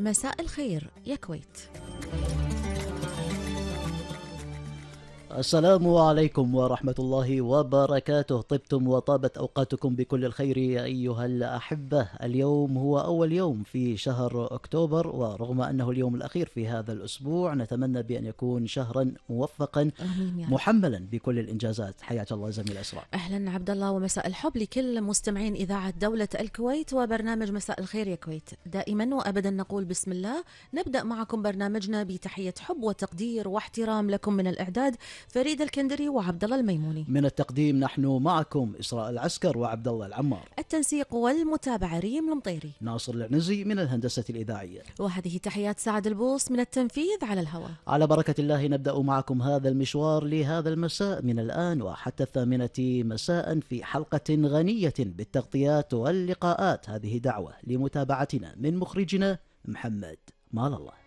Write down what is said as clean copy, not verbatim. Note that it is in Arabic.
مساء الخير يا كويت. السلام عليكم ورحمة الله وبركاته. طبتم وطابت أوقاتكم بكل الخير يا أيها الأحبة. اليوم هو أول يوم في شهر أكتوبر، ورغم أنه اليوم الأخير في هذا الأسبوع نتمنى بأن يكون شهرا موفقا محملا بكل الإنجازات. حياك الله زميل أسراء. أهلا عبد الله، ومساء الحب لكل مستمعين إذاعة دولة الكويت وبرنامج مساء الخير يا كويت. دائما وأبدا نقول بسم الله. نبدأ معكم برنامجنا بتحية حب وتقدير واحترام لكم من الإعداد فريد الكندري وعبد الله الميموني. من التقديم نحن معكم إسراء العسكر وعبد الله العمار. التنسيق والمتابعة ريم المطيري. ناصر العنزي من الهندسة الإذاعية. وهذه تحيات سعد البوس من التنفيذ على الهواء. على بركة الله نبدأ معكم هذا المشوار لهذا المساء من الآن وحتى 8 مساء في حلقة غنية بالتغطيات واللقاءات. هذه دعوة لمتابعتنا من مخرجنا محمد مال الله.